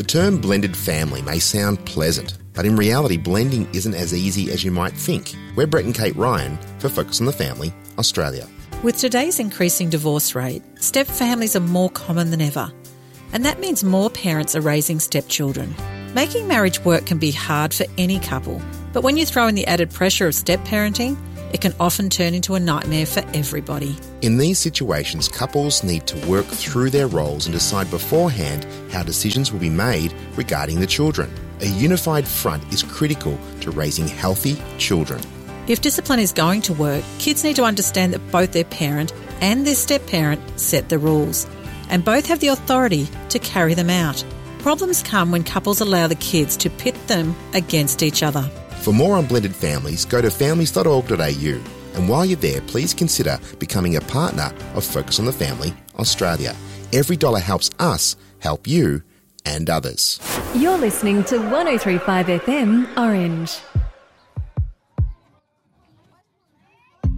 term blended family may sound pleasant, but in reality blending isn't as easy as you might think. We're Brett and Kate Ryan for Focus on the Family, Australia. With today's increasing divorce rate, step families are more common than ever, and that means more parents are raising stepchildren. Making marriage work can be hard for any couple, but when you throw in the added pressure of step parenting, it can often turn into a nightmare for everybody. In these situations, couples need to work through their roles and decide beforehand how decisions will be made regarding the children. A unified front is critical to raising healthy children. If discipline is going to work, kids need to understand that both their parent and their step-parent set the rules, and both have the authority to carry them out. Problems come when couples allow the kids to pit them against each other. For more on blended families, go to families.org.au. And while you're there, please consider becoming a partner of Focus on the Family, Australia. Every dollar helps us help you and others. You're listening to 103.5 FM Orange.